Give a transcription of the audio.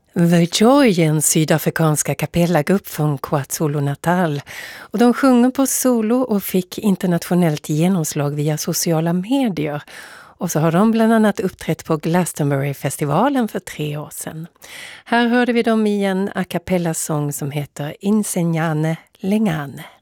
The Joy är en sydafrikanska kapellagrupp från KwaZulu-Natal och de sjunger på solo och fick internationellt genomslag via sociala medier. Och så har de bland annat uppträtt på Glastonbury-festivalen för 3 år sedan. Här hörde vi dem i en a cappella-sång som heter Insegnane Lengane.